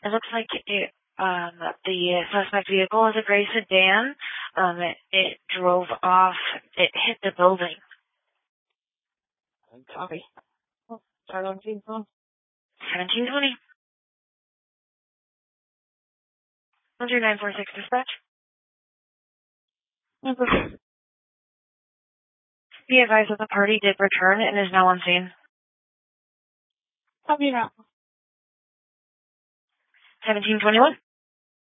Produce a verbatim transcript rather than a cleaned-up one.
It looks like it, um, the suspect vehicle is a gray sedan. Um, it, it drove off. It hit the building. Copy. Oh, start on team phone. seventeen twenty. one three nine four six dispatch. Be advised that the party did return and is now on scene. Copy now. seventeen twenty-one.